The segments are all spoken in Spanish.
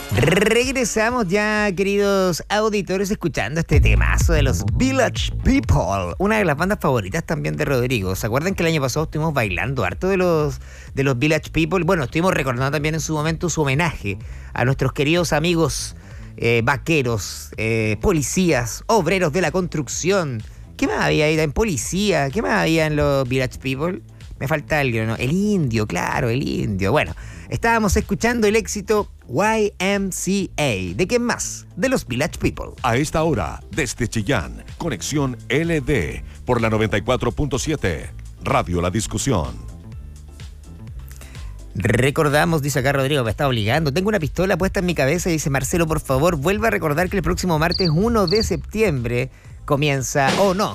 Regresamos ya, queridos auditores, escuchando este temazo de los Village People, una de las bandas favoritas también de Rodrigo. ¿Se acuerdan que el año pasado estuvimos bailando harto de los Village People? Bueno, estuvimos recordando también en su momento su homenaje a nuestros queridos amigos vaqueros, policías, obreros de la construcción. ¿Qué más había ahí en policía? ¿Qué más había en los Village People? Me falta algo, ¿no? El indio, claro, el indio. Bueno, estábamos escuchando el éxito YMCA. ¿De quién más? De los Village People. A esta hora, desde Chillán, conexión LD por la 94.7. Radio La Discusión. Recordamos, dice acá Rodrigo, me está obligando. Tengo una pistola puesta en mi cabeza y dice Marcelo, por favor, vuelva a recordar que el próximo martes 1 de septiembre comienza... ¡Oh, no!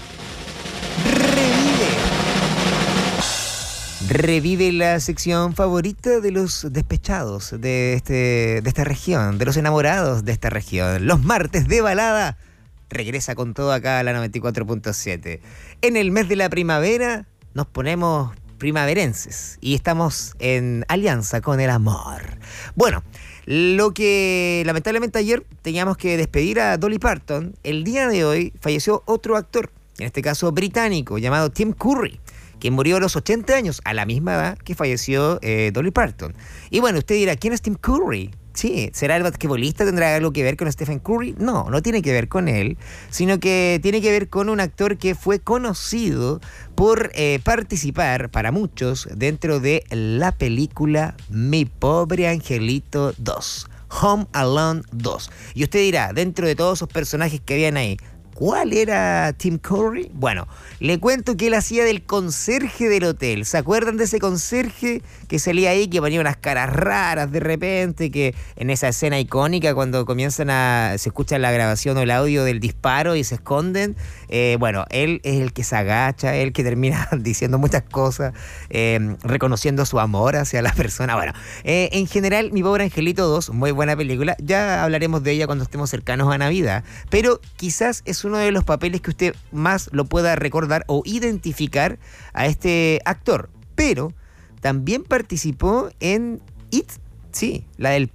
Revive la sección favorita de los despechados de esta región, de los enamorados de esta región. Los martes de balada regresa con todo acá a la 94.7. En el mes de la primavera nos ponemos primaverenses y estamos en alianza con el amor. Bueno, lo que lamentablemente ayer teníamos que despedir a Dolly Parton, el día de hoy falleció otro actor, en este caso británico, llamado Tim Curry, que murió a los 80 años, a la misma edad que falleció Dolly Parton. Y bueno, usted dirá, ¿quién es Tim Curry? Sí, ¿será el basquetbolista? ¿Tendrá algo que ver con Stephen Curry? No, no tiene que ver con él, sino que tiene que ver con un actor que fue conocido por participar, para muchos, dentro de la película Mi Pobre Angelito 2, Home Alone 2. Y usted dirá, dentro de todos esos personajes que habían ahí, ¿cuál era Tim Curry? Bueno, le cuento que él hacía del conserje del hotel. ¿Se acuerdan de ese conserje que salía ahí, que ponía unas caras raras de repente, que en esa escena icónica cuando se escucha la grabación o el audio del disparo y se esconden? Bueno, él es el que se agacha, el que termina diciendo muchas cosas, reconociendo su amor hacia la persona. Bueno, en general, Mi Pobre Angelito 2, muy buena película. Ya hablaremos de ella cuando estemos cercanos a Navidad, pero quizás es uno de los papeles que usted más lo pueda recordar o identificar a este actor. Pero también participó en It, sí, la del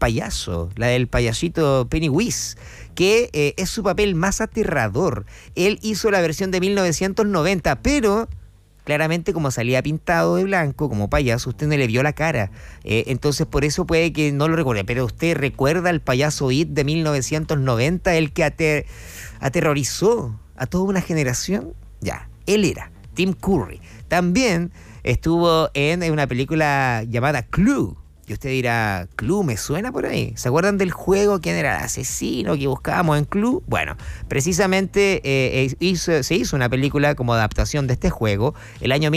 payasito Pennywise, que es su papel más aterrador. Él hizo la versión de 1990, pero claramente como salía pintado de blanco, como payaso, usted no le vio la cara. Entonces por eso puede que no lo recuerde. Pero usted recuerda al payaso It de 1990, el que aterrorizó a toda una generación. Ya, él era Tim Curry. También estuvo en una película llamada Clue. Y usted dirá, ¿Clue me suena por ahí? ¿Se acuerdan del juego? ¿Quién era el asesino que buscábamos en Clue? Bueno, precisamente se hizo una película como adaptación de este juego el año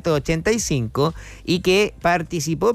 1985 y que participó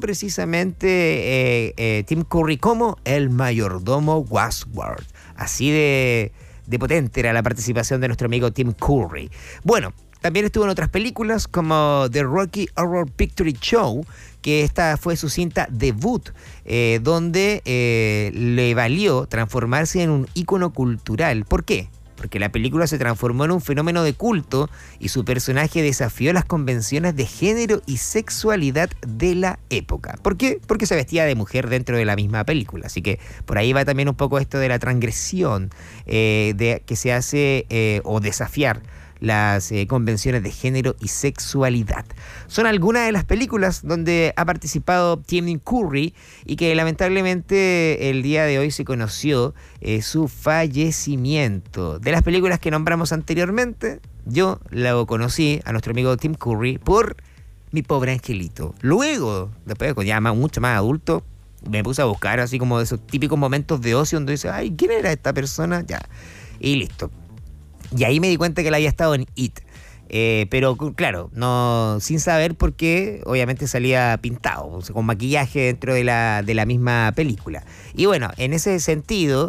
precisamente Tim Curry como el mayordomo Wadsworth. Así de potente era la participación de nuestro amigo Tim Curry. Bueno, también estuvo en otras películas como The Rocky Horror Picture Show, que esta fue su cinta debut, donde le valió transformarse en un ícono cultural. ¿Por qué? Porque la película se transformó en un fenómeno de culto y su personaje desafió las convenciones de género y sexualidad de la época. ¿Por qué? Porque se vestía de mujer dentro de la misma película. Así que por ahí va también un poco esto de la transgresión que se hace o desafiar las convenciones de género y sexualidad. Son algunas de las películas donde ha participado Tim Curry y que lamentablemente el día de hoy se conoció su fallecimiento. De las películas que nombramos anteriormente, yo lo conocí a nuestro amigo Tim Curry por Mi Pobre Angelito. Luego, después ya mucho más adulto, me puse a buscar así como de esos típicos momentos de ocio donde dice, ay, ¿quién era esta persona? Ya, y listo. Y ahí me di cuenta que él había estado en It. Pero claro, no sin saber por qué, obviamente salía pintado, o sea, con maquillaje dentro de la misma película. Y bueno, en ese sentido,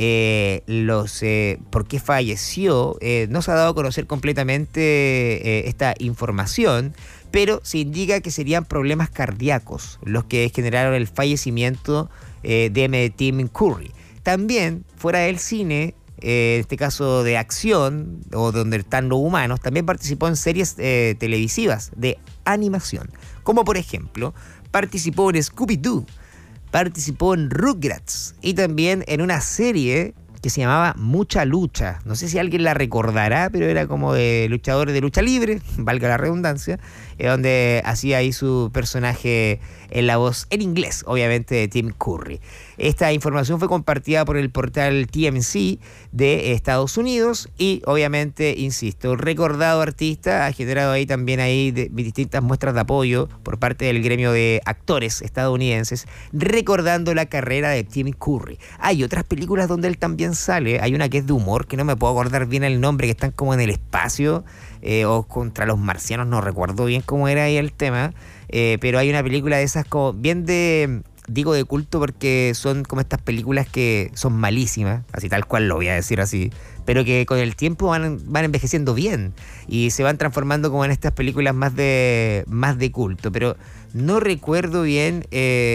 por qué falleció, no se ha dado a conocer completamente esta información, pero se indica que serían problemas cardíacos los que generaron el fallecimiento de Tim Curry. También, fuera del cine, en este caso de acción, o donde están los humanos, también participó en series televisivas de animación. Como por ejemplo, participó en Scooby-Doo, participó en Rugrats y también en una serie que se llamaba Mucha Lucha. No sé si alguien la recordará, pero era como de luchadores de lucha libre, valga la redundancia, donde hacía ahí su personaje en la voz en inglés, obviamente, de Tim Curry. Esta información fue compartida por el portal TMZ de Estados Unidos y, obviamente, insisto, el recordado artista ha generado ahí también distintas muestras de apoyo por parte del gremio de actores estadounidenses, recordando la carrera de Tim Curry. Hay otras películas donde él también sale. Hay una que es de humor, que no me puedo acordar bien el nombre, que están como en el espacio, o contra los marcianos, no recuerdo bien cómo era ahí el tema, pero hay una película de esas como bien digo de culto porque son como estas películas que son malísimas, así tal cual lo voy a decir así, pero que con el tiempo van envejeciendo bien y se van transformando como en estas películas más de culto, pero no recuerdo bien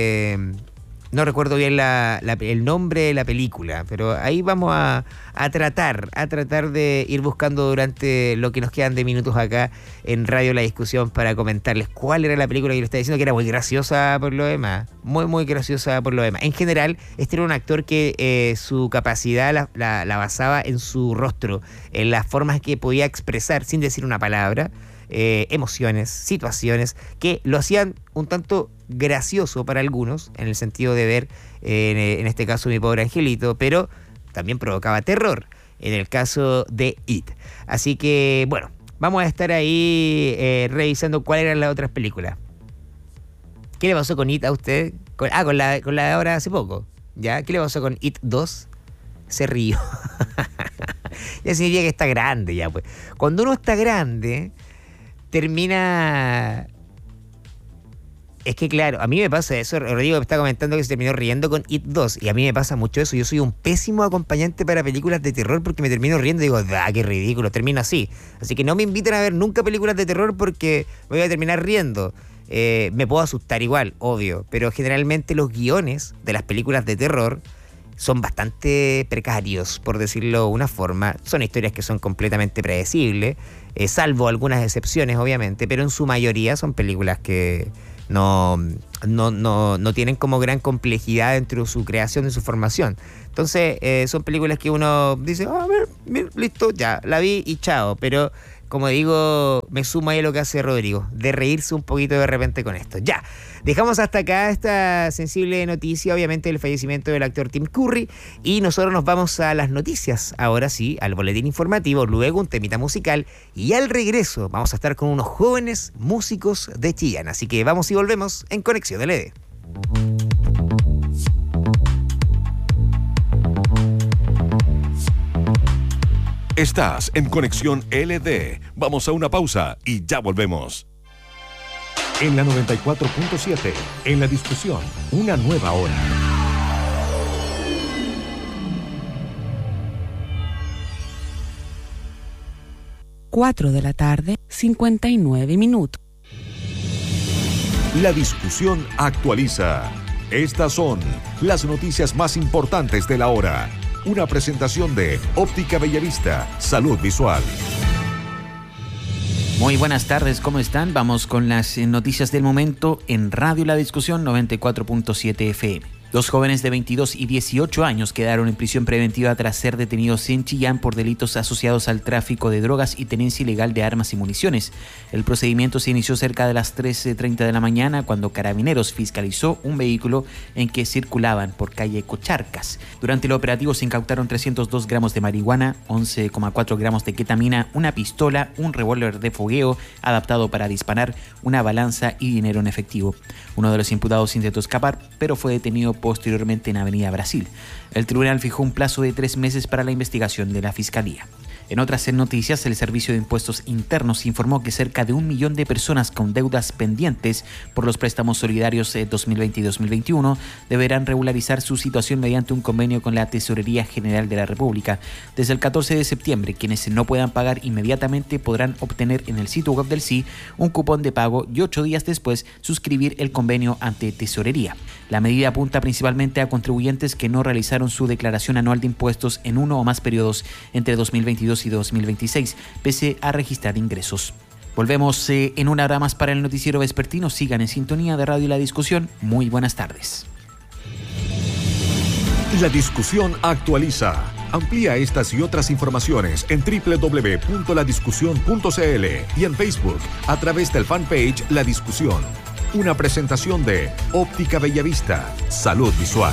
el nombre de la película, pero ahí vamos a tratar de ir buscando durante lo que nos quedan de minutos acá en Radio La Discusión para comentarles cuál era la película que yo estaba diciendo, que era muy graciosa por lo demás, muy graciosa por lo demás. En general, este era un actor que su capacidad la basaba en su rostro, en las formas que podía expresar sin decir una palabra, emociones, situaciones que lo hacían un tanto gracioso para algunos, en el sentido de ver, en este caso, Mi Pobre Angelito, pero también provocaba terror, en el caso de It. Así que, bueno, vamos a estar ahí revisando cuáles eran las otras películas. ¿Qué le pasó con It a usted? Con la de ahora hace poco, ¿ya? ¿Qué le pasó con It 2? Se rió. Ya significa que está grande ya, pues. Cuando uno está grande, termina... Es que claro, a mí me pasa eso. Rodrigo me está comentando que se terminó riendo con It 2 y a mí me pasa mucho eso. Yo soy un pésimo acompañante para películas de terror porque me termino riendo y digo, qué ridículo, termino así. Así que no me inviten a ver nunca películas de terror porque voy a terminar riendo. Me puedo asustar igual, obvio, pero generalmente los guiones de las películas de terror son bastante precarios, por decirlo de una forma. Son historias que son completamente predecibles, salvo algunas excepciones, obviamente, pero en su mayoría son películas que no tienen como gran complejidad dentro de su creación y su formación. Entonces, son películas que uno dice, a ver, listo, ya, la vi y chao. Pero, como digo, me sumo ahí a lo que hace Rodrigo, de reírse un poquito de repente con esto. Ya, dejamos hasta acá esta sensible noticia, obviamente, del fallecimiento del actor Tim Curry, y nosotros nos vamos a las noticias, ahora sí, al boletín informativo, luego un temita musical, y al regreso vamos a estar con unos jóvenes músicos de Chillán. Así que vamos y volvemos en Conexión LD. Estás en Conexión LD. Vamos a una pausa y ya volvemos. En la 94.7, en La Discusión, una nueva hora. 4 de la tarde, 59 minutos. La Discusión actualiza. Estas son las noticias más importantes de la hora. Una presentación de Óptica Bellavista, Salud Visual. Muy buenas tardes, ¿cómo están? Vamos con las noticias del momento en Radio La Discusión 94.7 FM. Dos jóvenes de 22 y 18 años quedaron en prisión preventiva tras ser detenidos en Chillán por delitos asociados al tráfico de drogas y tenencia ilegal de armas y municiones. El procedimiento se inició cerca de las 13:30 de la mañana cuando Carabineros fiscalizó un vehículo en que circulaban por calle Cocharcas. Durante el operativo se incautaron 302 gramos de marihuana, 11,4 gramos de ketamina, una pistola, un revólver de fogueo adaptado para disparar, una balanza y dinero en efectivo. Uno de los imputados intentó escapar, pero fue detenido posteriormente en Avenida Brasil. El tribunal fijó un plazo de 3 meses para la investigación de la Fiscalía. En otras noticias, el Servicio de Impuestos Internos informó que cerca de 1 millón de personas con deudas pendientes por los préstamos solidarios 2020 y 2021 deberán regularizar su situación mediante un convenio con la Tesorería General de la República. Desde el 14 de septiembre, quienes no puedan pagar inmediatamente podrán obtener en el sitio web del SI un cupón de pago y 8 días después suscribir el convenio ante Tesorería. La medida apunta principalmente a contribuyentes que no realizaron su declaración anual de impuestos en uno o más periodos entre 2022 y 2026, pese a registrar ingresos. Volvemos en una hora más para el noticiero vespertino. Sigan en sintonía de Radio La Discusión. Muy buenas tardes. La discusión actualiza. Amplía estas y otras informaciones en www.ladiscusión.cl y en Facebook a través del fanpage La Discusión. Una presentación de Óptica Bellavista. Salud visual.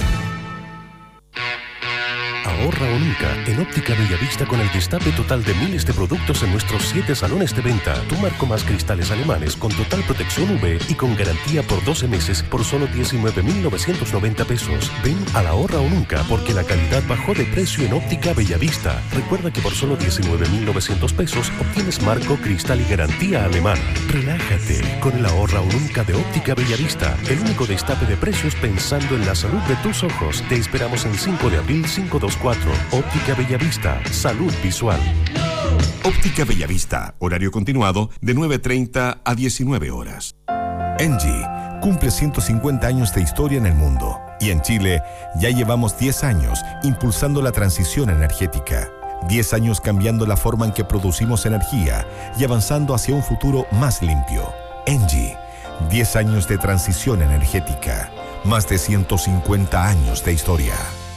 Ahorra o nunca en Óptica Bellavista con el destape total de miles de productos en nuestros 7 salones de venta. Tu marco más cristales alemanes con total protección UV y con garantía por 12 meses por solo 19.990 pesos. Ven a la Ahorra o nunca porque la calidad bajó de precio en Óptica Bellavista. Recuerda que por solo 19.900 pesos obtienes marco, cristal y garantía alemana. Relájate con el Ahorra o nunca de Óptica Bellavista. El único destape de precios pensando en la salud de tus ojos. Te esperamos en 5 de abril 524. Óptica Bellavista. Salud visual. Óptica Bellavista. Horario continuado de 9:30 a 19 horas. Engie cumple 150 años de historia en el mundo. Y en Chile ya llevamos 10 años impulsando la transición energética. 10 años cambiando la forma en que producimos energía y avanzando hacia un futuro más limpio. Engie. 10 años de transición energética. Más de 150 años de historia.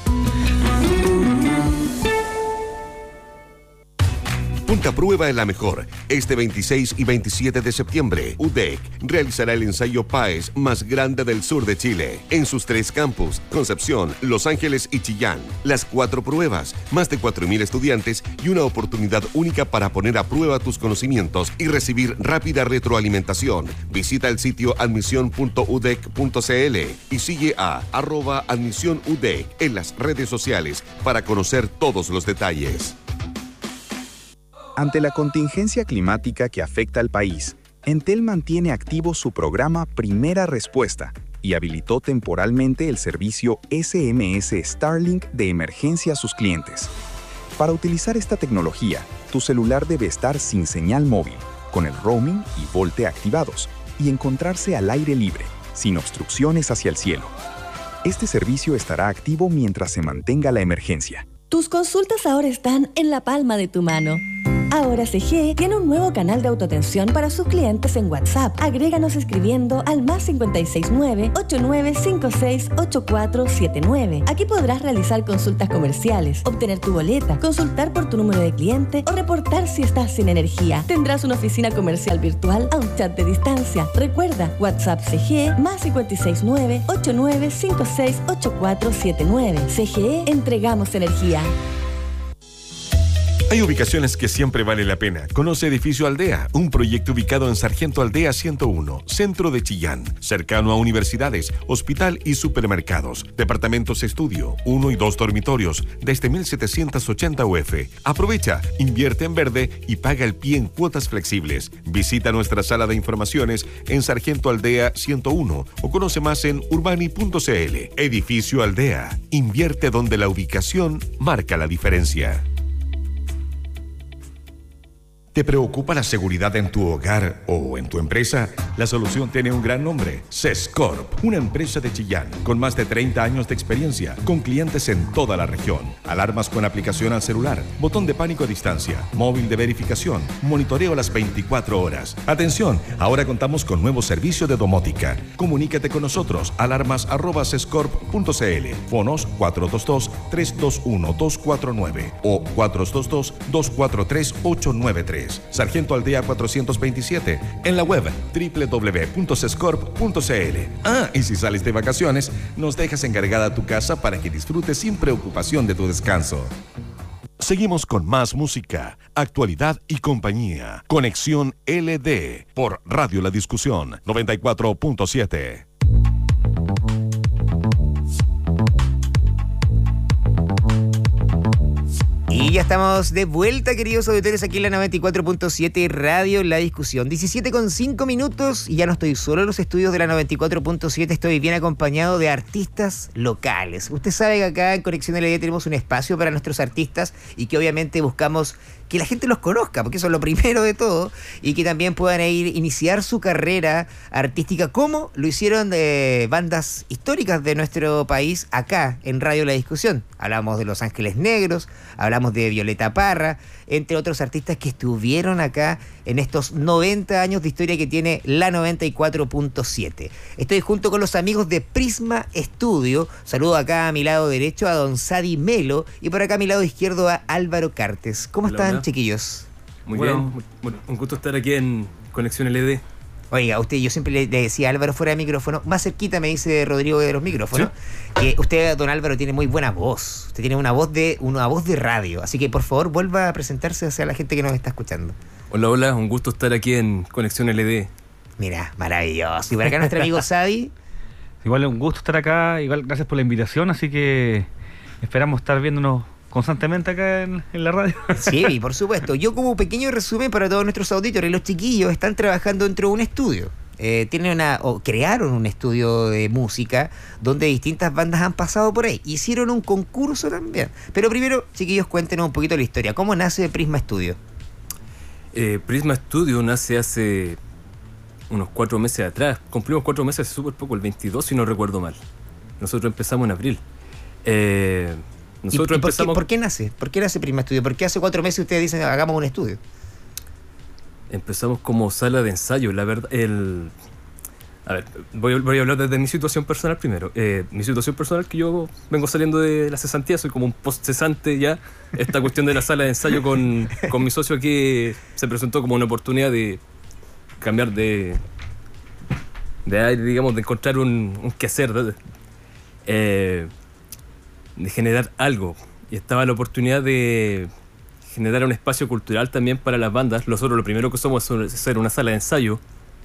Ponte a prueba en la mejor. Este 26 y 27 de septiembre, UDEC realizará el ensayo PAES más grande del sur de Chile, en sus 3 campus, Concepción, Los Ángeles y Chillán. Las 4 pruebas, más de 4.000 estudiantes y una oportunidad única para poner a prueba tus conocimientos y recibir rápida retroalimentación. Visita el sitio admisión.udec.cl y sigue a @admisionudec en las redes sociales para conocer todos los detalles. Ante la contingencia climática que afecta al país, Entel mantiene activo su programa Primera Respuesta y habilitó temporalmente el servicio SMS Starlink de emergencia a sus clientes. Para utilizar esta tecnología, tu celular debe estar sin señal móvil, con el roaming y VoLTE activados, y encontrarse al aire libre, sin obstrucciones hacia el cielo. Este servicio estará activo mientras se mantenga la emergencia. Tus consultas ahora están en la palma de tu mano. Ahora CGE tiene un nuevo canal de autoatención para sus clientes en WhatsApp. Agréganos escribiendo al +569 8956 8479. Aquí podrás realizar consultas comerciales, obtener tu boleta, consultar por tu número de cliente o reportar si estás sin energía. Tendrás una oficina comercial virtual a un chat de distancia. Recuerda, WhatsApp CGE +569 8956 8479. CGE, entregamos energía. Hay ubicaciones que siempre vale la pena. Conoce Edificio Aldea, un proyecto ubicado en Sargento Aldea 101, centro de Chillán, cercano a universidades, hospital y supermercados. Departamentos estudio, 1 y 2 dormitorios, desde 1.780 UF. Aprovecha, invierte en verde y paga el pie en cuotas flexibles. Visita nuestra sala de informaciones en Sargento Aldea 101 o conoce más en urbani.cl. Edificio Aldea. Invierte donde la ubicación marca la diferencia. ¿Te preocupa la seguridad en tu hogar o en tu empresa? La solución tiene un gran nombre: Sescorp, una empresa de Chillán con más de 30 años de experiencia, con clientes en toda la región. Alarmas con aplicación al celular, botón de pánico a distancia, móvil de verificación, monitoreo a las 24 horas. Atención, ahora contamos con nuevo servicio de domótica. Comunícate con nosotros, alarmas@sescorp.cl, fonos 422-321-249 o 422-243-893. Sargento Aldea 427, en la web www.sescorp.cl. Y si sales de vacaciones, nos dejas encargada tu casa para que disfrutes sin preocupación de tu descanso. Seguimos con más música, actualidad y compañía. Conexión LD por Radio La Discusión 94.7. Y ya estamos de vuelta, queridos auditores, aquí en la 94.7 Radio La Discusión. 17:05 y ya no estoy solo en los estudios de la 94.7, estoy bien acompañado de artistas locales. Usted sabe que acá en Conexión LD tenemos un espacio para nuestros artistas y que obviamente buscamos que la gente los conozca, porque eso es lo primero de todo, y que también puedan iniciar su carrera artística como lo hicieron bandas históricas de nuestro país acá en Radio La Discusión. Hablamos de Los Ángeles Negros, hablamos de de Violeta Parra, entre otros artistas que estuvieron acá en estos 90 años de historia que tiene la 94.7. Estoy junto con los amigos de Prisma Studio. Saludo acá a mi lado derecho a don Sadi Melo y por acá a mi lado izquierdo a Álvaro Cartes. ¿Cómo están, chiquillos? Muy bien, un gusto estar aquí en Conexión LED. Oiga, yo siempre le decía a Álvaro fuera de micrófono, más cerquita me dice Rodrigo de los micrófonos, ¿sí? Que usted, don Álvaro, tiene muy buena voz. Usted tiene una voz de radio. Así que por favor vuelva a presentarse hacia la gente que nos está escuchando. Hola, un gusto estar aquí en Conexión LED. Mira, maravilloso. Y por acá nuestro amigo Sadi. Igual un gusto estar acá, igual gracias por la invitación, así que esperamos estar viéndonos constantemente acá en la radio. Sí, por supuesto. Yo como pequeño resumen para todos nuestros auditores, los chiquillos están trabajando dentro de un estudio. Crearon un estudio de música donde distintas bandas han pasado por ahí. Hicieron un concurso también. Pero primero, chiquillos, cuéntenos un poquito la historia. ¿Cómo nace Prisma Studio? Prisma Studio nace hace unos 4 meses atrás. Cumplimos 4 meses hace súper poco, el 22 si no recuerdo mal. Nosotros empezamos en abril. Nosotros empezamos... ¿Por qué nace? ¿Por qué nace Prisma Studio? ¿Por qué hace 4 meses ustedes dicen hagamos un estudio? Empezamos como sala de ensayo, la verdad. A ver, voy a hablar desde mi situación personal primero. Mi situación personal, que yo vengo saliendo de la cesantía, soy como un post-cesante ya. Esta cuestión de la sala de ensayo con mi socio aquí se presentó como una oportunidad de cambiar de aire, digamos, de encontrar un quehacer, de generar algo, y estaba la oportunidad de generar un espacio cultural también para las bandas. Nosotros lo primero que somos es hacer una sala de ensayo,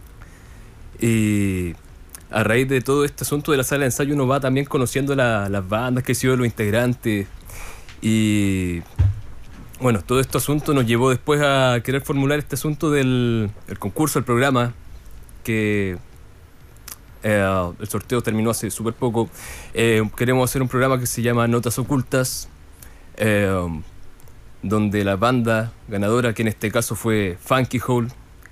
y a raíz de todo este asunto de la sala de ensayo uno va también conociendo las bandas, que han sido los integrantes, y bueno, todo este asunto nos llevó después a querer formular este asunto del concurso, el programa, que el sorteo terminó hace súper poco. Queremos hacer un programa que se llama Notas Ocultas, donde la banda ganadora, que en este caso fue Funky Hole,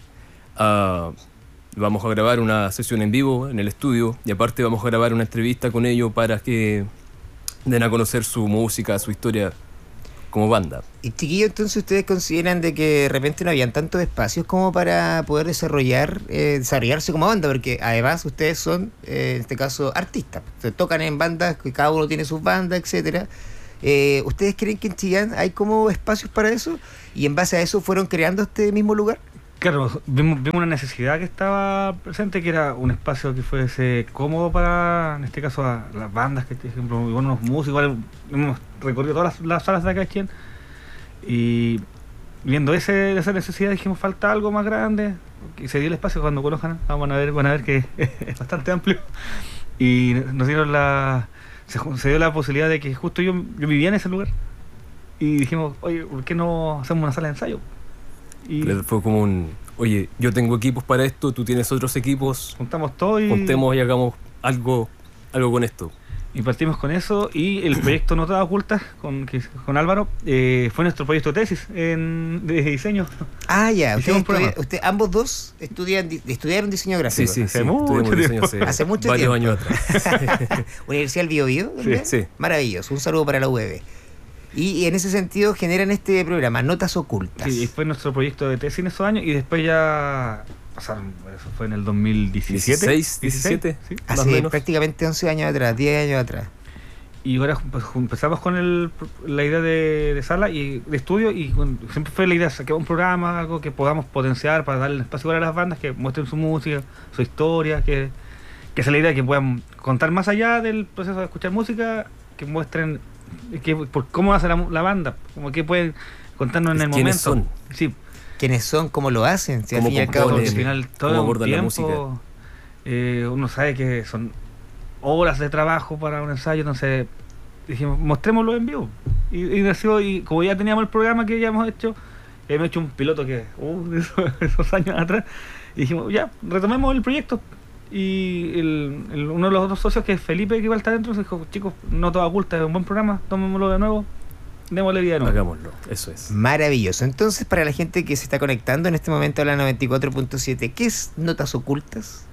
vamos a grabar una sesión en vivo en el estudio, y aparte vamos a grabar una entrevista con ellos para que den a conocer su música, su historia como banda. Y chiquillos, entonces ustedes consideran de que de repente no habían tantos espacios como para poder desarrollarse como banda, porque además ustedes son, en este caso, artistas. Ustedes tocan en bandas, cada uno tiene sus bandas, etcétera. ¿Ustedes creen que en Chillán hay como espacios para eso? Y en base a eso fueron creando este mismo lugar. Claro, vimos una necesidad que estaba presente, que era un espacio que fuese cómodo para, en este caso, a las bandas, que por ejemplo, unos músicos. Igual hemos recorrido todas las salas de acá de Chillán, y viendo esa necesidad dijimos, falta algo más grande, y se dio el espacio. Cuando conozcan van a ver que es bastante amplio, y nos dieron se dio la posibilidad de que justo yo vivía en ese lugar, y dijimos, oye, ¿por qué no hacemos una sala de ensayo? Y fue como oye, yo tengo equipos para esto, tú tienes otros equipos, juntamos todo y juntemos y hagamos algo con esto. Y partimos con eso, y el proyecto Notas Ocultas con Álvaro fue nuestro proyecto de tesis de diseño. Ah, ya. Ambos dos estudiaron diseño gráfico. Sí, hace mucho tiempo. Hace mucho varios tiempo. años atrás. Universidad del Biobío. Sí. Maravilloso. Un saludo para la UEB. Y en ese sentido generan este programa, Notas Ocultas. Sí, fue nuestro proyecto de tesis en esos años, y después ya pasaron, eso fue en el 2017. 17, sí, hace prácticamente 11 años atrás, 10 años atrás. Y ahora pues, empezamos con la idea de sala y de estudio, y siempre fue la idea de sacar un programa, algo que podamos potenciar para darle espacio a las bandas, que muestren su música, su historia, que esa es la idea, que puedan contar más allá del proceso de escuchar música, que muestren por cómo hace la banda, como que pueden contarnos en el momento. ¿Quiénes son? Sí. ¿Quiénes son? ¿Cómo lo hacen? Si al fin y al cabo, al final todo el tiempo uno sabe que son horas de trabajo para un ensayo, entonces dijimos, mostrémoslo en vivo. Y como ya teníamos el programa que ya hemos hecho un piloto que esos años atrás, y dijimos, ya, retomemos el proyecto. Y uno de los otros socios, que es Felipe, que igual está dentro, se dijo, chicos, Notas Ocultas es un buen programa, tomémoslo de nuevo, démosle vida de nuevo. Hagámoslo, eso es. Maravilloso. Entonces, para la gente que se está conectando en este momento a la 94.7, ¿qué es Notas Ocultas?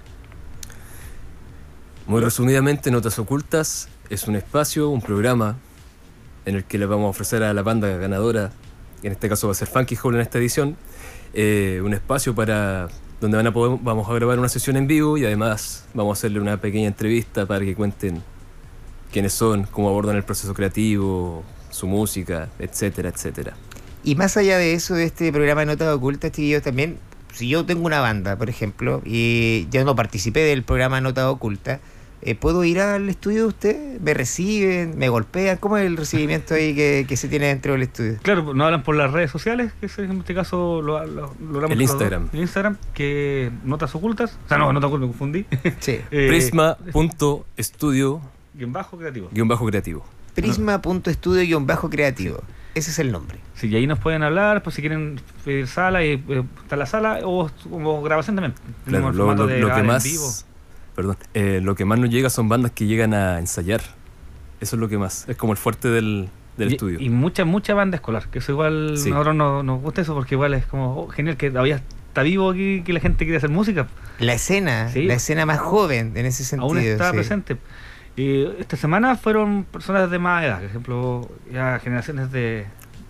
Muy resumidamente, Notas Ocultas es un espacio, un programa en el que le vamos a ofrecer a la banda ganadora, en este caso va a ser Funky Hole en esta edición, un espacio para donde vamos a grabar una sesión en vivo y además vamos a hacerle una pequeña entrevista para que cuenten quiénes son, cómo abordan el proceso creativo, su música, etcétera, etcétera. Y más allá de eso, de este programa de Notas Ocultas, chiquillos, también, si yo tengo una banda, por ejemplo, y yo no participé del programa Notas Ocultas, ¿puedo ir al estudio de usted? ¿Me reciben? ¿Me golpean? ¿Cómo es el recibimiento ahí que se tiene dentro del estudio? Claro, nos hablan por las redes sociales, que es, en este caso lo hablamos el Instagram. El Instagram, que Notas Ocultas, o sea, no, Notas Ocultas, me confundí. Sí. Prisma.estudio _creativo. Prisma.estudio_creativo. Ese es el nombre. Sí, y ahí nos pueden hablar, pues si quieren pedir sala, está la sala, o como grabación también. Claro, lo que más, en vivo. Lo que más nos llega son bandas que llegan a ensayar. Eso es lo que más, es como el fuerte del estudio. Y mucha banda escolar, que eso igual sí. Nosotros nos gusta eso, porque igual es como genial que todavía está vivo aquí, que la gente quiere hacer música. La escena más joven en ese sentido. Aún está presente. Y esta semana fueron personas de más edad, por ejemplo, ya generaciones de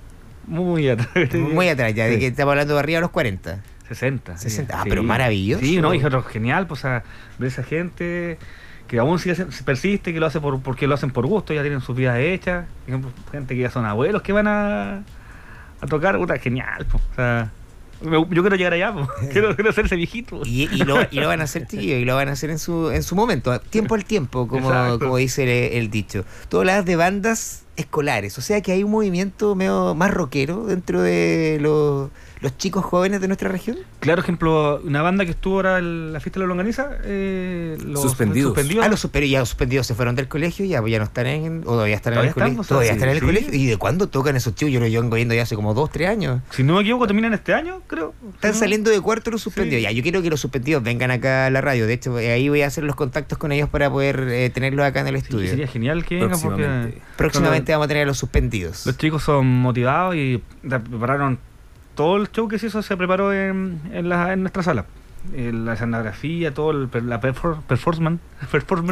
muy atrás. Muy atrás, ya, de que estamos hablando de arriba a los 40. 60. Pero maravilloso. Sí, no, y otro genial, pues a ver esa gente que aún sigue persiste, que lo hace porque lo hacen por gusto, ya tienen sus vidas hechas. Por ejemplo, gente que ya son abuelos que van a tocar, puta, genial, pues. O sea, yo quiero llegar allá, pues. quiero ser ese viejito. Y lo van a hacer, chiquillos, y lo van a hacer en su momento, tiempo al tiempo, como dice el dicho. Tú hablas de bandas escolares, o sea que hay un movimiento medio más rockero dentro de los chicos jóvenes de nuestra región. Claro, ejemplo, una banda que estuvo ahora en la fiesta de la longaniza, los suspendidos. Los suspendidos se fueron del colegio, ya no están o todavía están en el colegio. Todavía están en el colegio. ¿Y de cuándo tocan esos chicos? Yo vengo viendo ya hace como 2-3 años. Si no me equivoco, terminan este año, creo. Están saliendo de cuarto los suspendidos. Sí. Ya, yo quiero que los suspendidos vengan acá a la radio. De hecho, ahí voy a hacer los contactos con ellos para poder tenerlos acá en el estudio. Sí, sería genial que vengan porque próximamente vamos a tener a los suspendidos. Los chicos son motivados y prepararon todo el show que se hizo, se preparó en nuestra sala. La escenografía, todo la performance. No,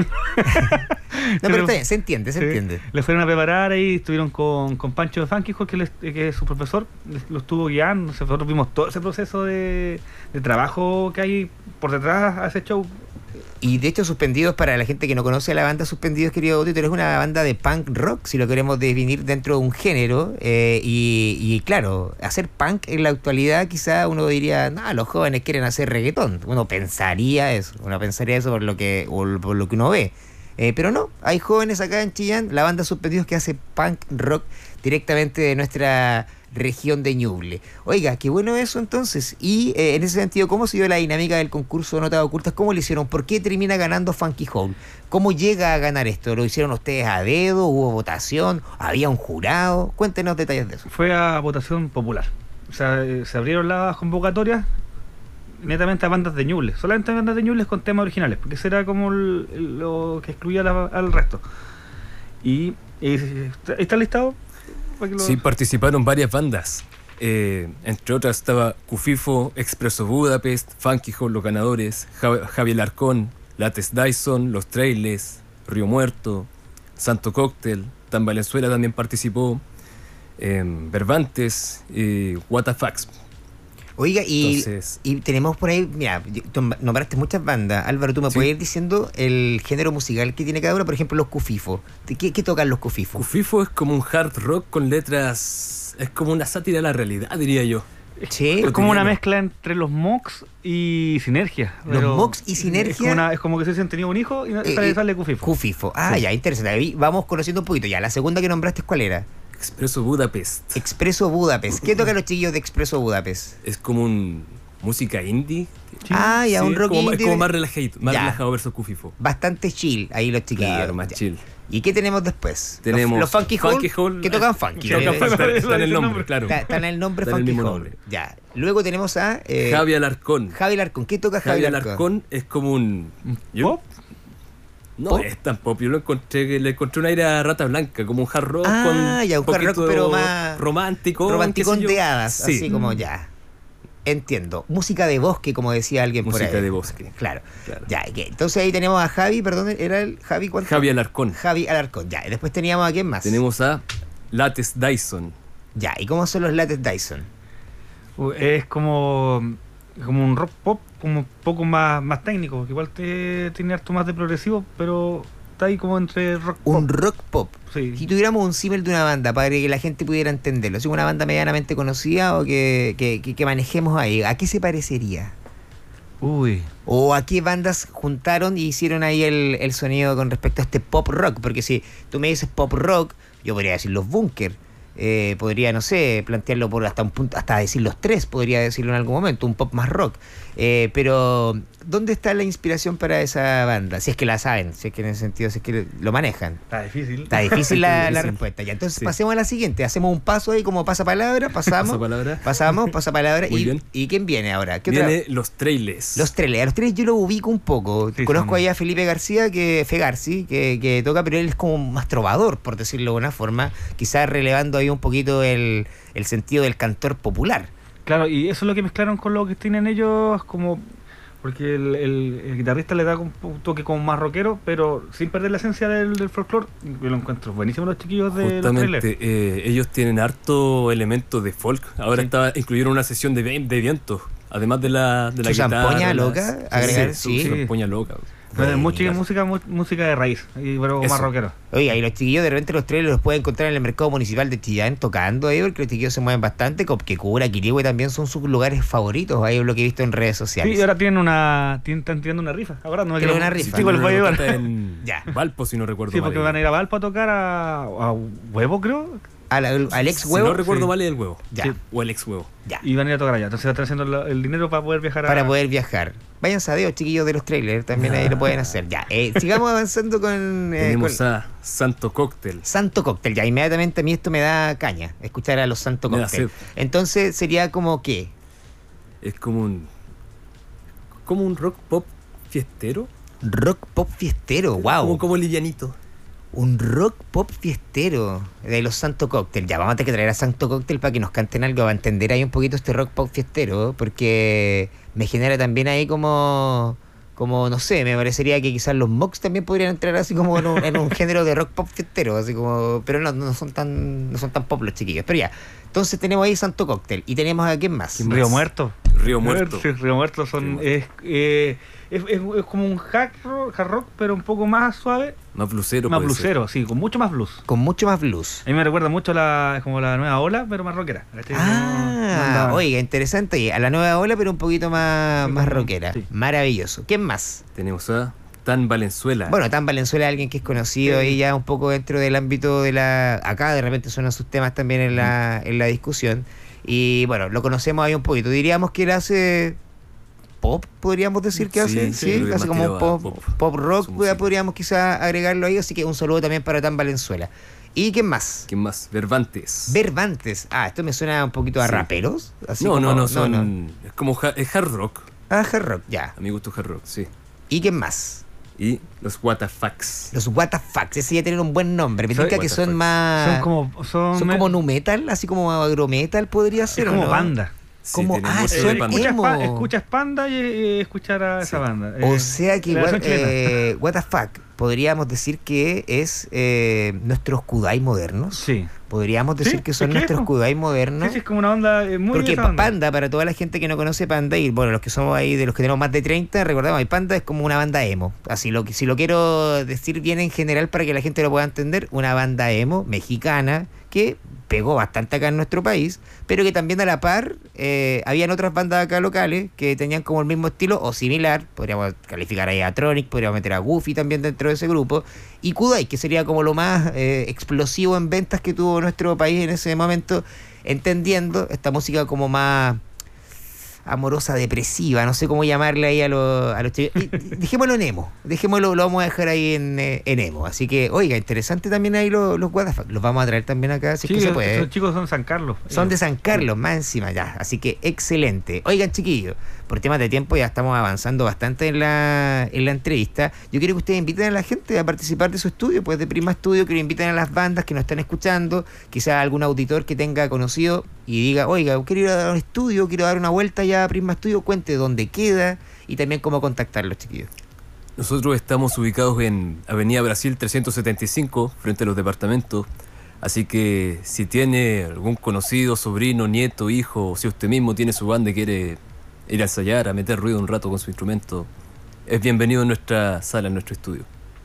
pero está bien, se entiende. Les fueron a preparar ahí, estuvieron con Pancho de Funky Hole, que es su profesor, lo estuvo guiando. Nosotros vimos todo ese proceso de trabajo que hay por detrás a ese show. Y de hecho, Suspendidos, para la gente que no conoce a la banda Suspendidos, querido auditor, es una banda de punk rock, si lo queremos definir dentro de un género. Y claro, hacer punk en la actualidad, quizá uno diría, no, los jóvenes quieren hacer reggaetón. Uno pensaría eso por lo que uno ve. Pero no, hay jóvenes acá en Chillán, la banda Suspendidos, que hace punk rock directamente de nuestra región de Ñuble. Oiga, qué bueno eso entonces. Y en ese sentido, ¿cómo se dio la dinámica del concurso de Notas Ocultas? ¿Cómo lo hicieron? ¿Por qué termina ganando Funky Hole? ¿Cómo llega a ganar esto? ¿Lo hicieron ustedes a dedo? ¿Hubo votación? ¿Había un jurado? Cuéntenos detalles de eso. Fue a votación popular. O sea, se abrieron las convocatorias netamente a bandas de Ñuble. Solamente a bandas de Ñuble con temas originales, porque eso era como lo que excluía al resto. Y ¿está listado? Sí, participaron varias bandas. Entre otras estaba Cufifo, Expreso Budapest, Funky Hole, los ganadores, Javier Larcón, Lates Dyson, Los Trailers, Río Muerto, Santo Cóctel, Tan Valenzuela también participó, Verbantes, Watafax. Oiga, y tenemos por ahí, mira, tú nombraste muchas bandas. Álvaro, ¿tú me puedes ir diciendo el género musical que tiene cada uno? Por ejemplo, los Cufifo. ¿Qué tocan los Cufifo? Cufifo es como un hard rock con letras, es como una sátira a la realidad, diría yo. Sí, es como una mezcla entre los Mox y Sinergia. Los Mox y Sinergia. Es como que se han tenido un hijo y sale Cufifo. Cufifo. Ya, interesante. Ahí vamos conociendo un poquito. Ya, la segunda que nombraste, ¿cuál era? Expreso Budapest. Expreso Budapest. ¿Qué tocan los chiquillos de Expreso Budapest? Es como un música indie. Ya, un rock indie. Es como más relajado versus Cufifo. Bastante chill ahí los chiquillos. Claro, más chill. ¿Y qué tenemos después? Tenemos los Funky Hole, que tocan funky. Está en el nombre, claro. Está en el nombre Funky Hole. Ya. Luego tenemos a Javier Alarcón. Javier Alarcón. ¿Qué toca Javier Alarcón? Alarcón es como un ¿pop? No ¿pop? Es tan pop. Yo le encontré un aire a Rata Blanca, como un hard rock ya, un hard rock, pero más romántico de hadas, sí. Así como ya. Entiendo. Música de bosque, como decía alguien por ahí. Música de bosque. Claro. Ya, entonces ahí tenemos a Javi, perdón, ¿era el Javi cuánto? Javi Alarcón. Javi Alarcón, ya. Y después teníamos a quién más. Tenemos a Lattes Dyson. Ya, ¿y cómo son los Lattes Dyson? Es como un rock pop, como un poco más técnico, porque igual tiene harto más de progresivo, pero está ahí como entre rock pop. Un rock pop. Sí. Si tuviéramos un símil de una banda para que la gente pudiera entenderlo, si una banda medianamente conocida o que manejemos ahí, ¿a qué se parecería? Uy. ¿O a qué bandas juntaron y hicieron ahí el sonido con respecto a este pop rock? Porque si tú me dices pop rock, yo podría decir los Bunker. Podría, no sé, plantearlo por hasta un punto, hasta decir los Tres, podría decirlo en algún momento, un pop más rock. Pero, ¿dónde está la inspiración para esa banda? Si es que la saben, si es que en ese sentido, si es que lo manejan. Está difícil. Está difícil la respuesta. Ya, entonces pasemos a la siguiente. Hacemos un paso ahí como pasapalabra, pasamos. Pasapalabra. ¿Y quién viene ahora? Viene Los Trailes. Los Trailes yo lo ubico un poco. Sí, conozco ahí a Felipe García, Fegarci, que toca, pero él es como más trovador, por decirlo de una forma, quizás relevando ahí un poquito el sentido del cantor popular. Claro, y eso es lo que mezclaron con lo que tienen ellos, como porque el guitarrista le da un toque como más rockero, pero sin perder la esencia del folclore. Yo lo encuentro buenísimo los chiquillos de Los Trailes. Ellos tienen harto elemento de folk. Ahora incluyeron una sesión de viento, además de la Su guitarra. zampoña loca, agregar, sí. Su zampoña loca. Música de raíz, pero Eso. más rockero. Oye, y los chiquillos de repente los Trailers los pueden encontrar en el mercado municipal de Chillán tocando ahí, porque los chiquillos se mueven bastante. Copquecura, Quirihue también son sus lugares favoritos, ahí es lo que he visto en redes sociales. Sí, y ahora están tirando una rifa. Ahora no me ¿Tienen quiero- una rifa? Sí, pues, voy a llevar. En Ya. Valpo, si no recuerdo Sí, mal. porque van a ir a Valpo a tocar a Huevo, creo. Al ex Si huevo. no recuerdo Sí. mal, es el huevo. Ya. Sí. O el ex huevo. Ya. Y van a ir a tocar allá. Entonces están haciendo el dinero para poder viajar Para poder viajar. Váyanse a Dios, chiquillos de los Trailers, también ahí lo pueden hacer. Ya, sigamos avanzando con Tenemos a Santo Cóctel. Santo Cóctel. Ya, inmediatamente a mí esto me da caña, escuchar a los Santo Me da Cóctel. sed. Entonces sería como ¿qué? Es como un rock pop fiestero. Rock pop fiestero, wow. Como livianito. Un rock pop fiestero de los Santo Cóctel. Ya, vamos a tener que traer a Santo Cóctel para que nos canten algo, para entender ahí un poquito este rock pop fiestero, porque me genera también ahí como no sé, me parecería que quizás los Mox también podrían entrar así como en un género de rock pop fiestero, así como, pero no son tan pop los chiquillos. Pero ya, entonces tenemos ahí Santo Cóctel y tenemos a ¿quién más? Río Muerto. Río Muerto. Sí, Río Muerto son es como un hard rock, pero un poco más suave. Más blusero. Más puede ser. blusero, sí, con mucho más blues. Con mucho más blues. A mí me recuerda mucho como la nueva ola, pero más rockera. Oiga, interesante. Y a la nueva ola, pero un poquito más rockera. Sí. Maravilloso. ¿Quién más? Tenemos a Tan Valenzuela. Bueno, Tan Valenzuela es alguien que es conocido ahí ya un poco dentro del ámbito de la... Acá de repente suenan sus temas también en la discusión. Y bueno, lo conocemos ahí un poquito. Diríamos que él hace pop, podríamos decir que hace. Sí, creo que hace más como tirado a pop rock, su música. podríamos quizás agregarlo ahí. Así que un saludo también para Tan Valenzuela. ¿Y quién más? ¿Quién más? Vervantes. Vervantes. Esto me suena un poquito a Sí. raperos. Así No, como- es como es hard rock. Hard rock, ya. A mi gusto hard rock, sí. ¿Y quién más? Y los Watafax. Los WTF, ese ya tienen un buen nombre. Me Soy- tinca que son WTF. más... Son como nu metal, así como agrometal podría ser, es ¿o como no? banda. Como- tiene ah, mucho son de banda. emo. Escuchas Panda y escuchar a esa banda. O sea que la versión chilena. WTF podríamos decir que es nuestros Kudai modernos. Sí. Podríamos decir Sí, que son es que nuestros eso. Kudai modernos. Sí, sí, es como una onda muy Porque esa onda. Panda, para toda la gente que no conoce Panda, y bueno, los que somos ahí, de los que tenemos más de 30, recordamos, Panda es como una banda emo. Así si lo quiero decir bien en general para que la gente lo pueda entender, una banda emo mexicana que pegó bastante acá en nuestro país, pero que también a la par habían otras bandas acá locales que tenían como el mismo estilo o similar. Podríamos calificar ahí a Tronic, podríamos meter a Goofy también dentro de ese grupo, y Kudai, que sería como lo más explosivo en ventas que tuvo nuestro país en ese momento, entendiendo esta música como más amorosa, depresiva, no sé cómo llamarle ahí a los chicos. Dejémoslo en emo, lo vamos a dejar ahí en emo. Así que, oiga, interesante también ahí los WTF. Los vamos a traer también acá, si es Sí, que se puede. esos chicos son San Carlos. Son de San Carlos, más encima ya. Así que excelente. Oigan, chiquillos, por temas de tiempo ya estamos avanzando bastante en la entrevista. Yo quiero que ustedes inviten a la gente a participar de su estudio, pues de Prisma Estudio, que lo inviten a las bandas que nos están escuchando, quizás algún auditor que tenga conocido y diga, oiga, quiero ir a dar un estudio, quiero dar una vuelta ya a Prisma Estudio, cuente dónde queda y también cómo contactarlos, chiquillos. Nosotros estamos ubicados en Avenida Brasil 375, frente a los departamentos. Así que si tiene algún conocido, sobrino, nieto, hijo, o si usted mismo tiene su banda y quiere ir a ensayar, a meter ruido un rato con su instrumento, es bienvenido en nuestra sala, en nuestro estudio.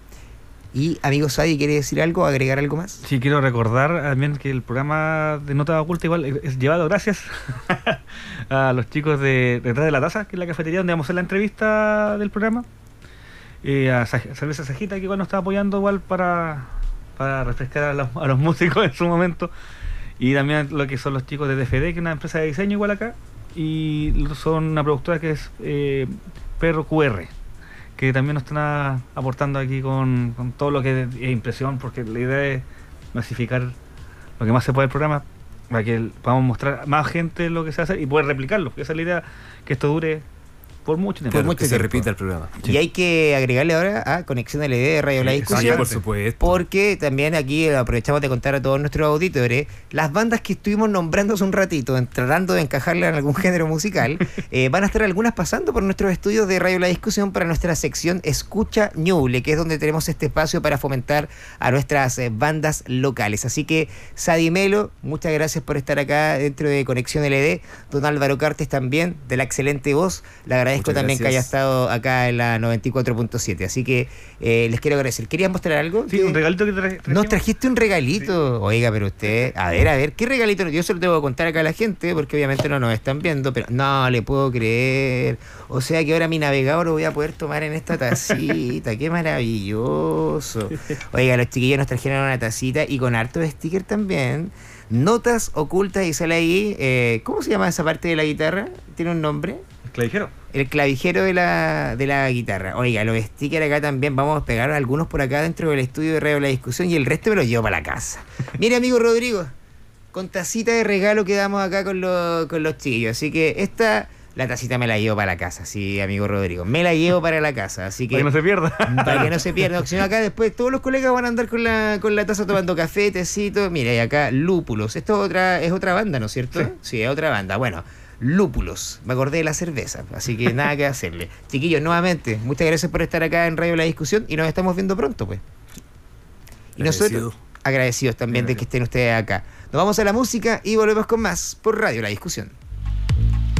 Y amigo Sadi, ¿quiere decir algo, agregar algo más? Sí, quiero recordar también que el programa de Nota Oculta igual es llevado gracias a los chicos de Detrás de la Taza, que es la cafetería donde vamos a hacer la entrevista del programa. A Cerveza Sajita, que igual nos está apoyando igual para refrescar a los músicos en su momento. Y también lo que son los chicos de DFD, que es una empresa de diseño igual acá. Y son una productora que es Perro QR, que también nos están aportando aquí con todo lo que es impresión, porque la idea es masificar lo que más se puede del programa, para que podamos mostrar a más gente lo que se hace y poder replicarlo, porque esa es la idea, que esto dure por mucho tiempo. Claro, que se repita el programa. Y hay que agregarle ahora a Conexión LED de Radio La Discusión. Por supuesto. Porque también aquí aprovechamos de contar a todos nuestros auditores las bandas que estuvimos nombrando hace un ratito, tratando de encajarle en algún género musical. Van a estar algunas pasando por nuestros estudios de Radio La Discusión para nuestra sección Escucha Ñuble, que es donde tenemos este espacio para fomentar a nuestras bandas locales. Así que, Sadi Melo, muchas gracias por estar acá dentro de Conexión LED. Don Álvaro Cartes también, de la excelente voz. Le agradezco también que haya estado acá en la 94.7. Así que les quiero agradecer. ¿Querías mostrar algo? Sí, un regalito que trajimos. Nos trajiste un regalito. Sí. Oiga, pero usted, a ver, ¿qué regalito? Yo se lo tengo que contar acá a la gente, porque obviamente no nos están viendo, pero no le puedo creer. O sea que ahora mi navegador lo voy a poder tomar en esta tacita. ¡Qué maravilloso! Oiga, los chiquillos nos trajeron una tacita y con harto de sticker también. Notas ocultas, y sale ahí. ¿Cómo se llama esa parte de la guitarra? ¿Tiene un nombre? Clavijero. El clavijero de la guitarra. Oiga, los stickers acá también vamos a pegar algunos por acá dentro del estudio de Radio La Discusión y el resto me los llevo para la casa. Mire, amigo Rodrigo, con tacita de regalo quedamos acá con los chiquillos. Así que la tacita me la llevo para la casa, sí, amigo Rodrigo. Me la llevo para la casa, así que... Para que no se pierda. Para que no se pierda. Si no, acá después todos los colegas van a andar con la taza tomando café, tecito. Mira, y acá Lúpulos. Esto es otra banda, ¿no es cierto? Sí, es otra banda. Bueno, Lúpulos. Me acordé de la cerveza, así que nada que hacerle. Chiquillos, nuevamente, muchas gracias por estar acá en Radio La Discusión y nos estamos viendo pronto, pues. Y nosotros, agradecidos también de que estén ustedes acá. Nos vamos a la música y volvemos con más por Radio La Discusión.